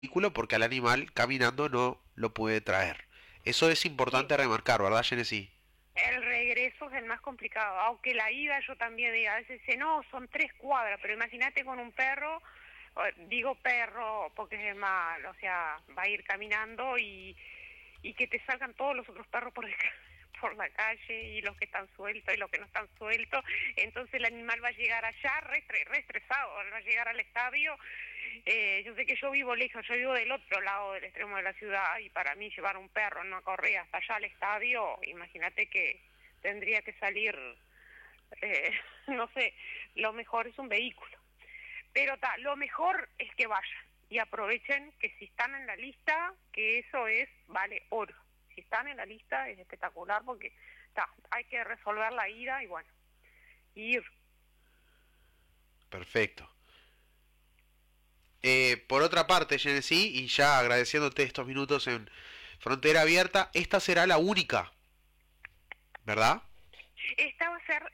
vehículo porque al animal caminando no lo puede traer. Eso es Sí, importante remarcar, ¿verdad, Genesis? el regreso es el más complicado, aunque la ida yo también digo, a veces dice, no, son 3 cuadras, pero imagínate con un perro, digo perro porque es mal, o sea, va a ir caminando y que te salgan todos los otros perros por por la calle y los que están sueltos y los que no están sueltos, entonces el animal va a llegar allá re estresado, va a llegar al estadio. Yo sé que yo vivo lejos, yo vivo del otro lado del extremo de la ciudad y para mí llevar un perro en una correa hasta allá al estadio, imagínate que tendría que salir, eh, no sé, lo mejor es un vehículo. Pero lo mejor es que vayan y aprovechen que si están en la lista, que eso vale oro. Si están en la lista es espectacular porque hay que resolver la ida y bueno, ir. Perfecto. Por otra parte, Genesis, y ya agradeciéndote estos minutos en Frontera Abierta, esta será la única, ¿verdad? Esta va a ser